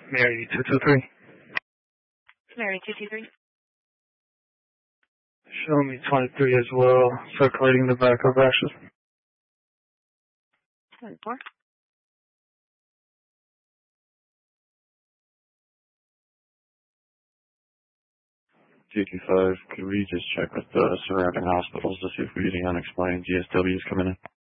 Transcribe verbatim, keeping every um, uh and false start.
Mary two two three. Mary two two three. Show me twenty-three as well, circulating the back of ashes. twenty-four. two two five, could we just check with the surrounding hospitals to see if we're getting unexplained G S Ws coming in?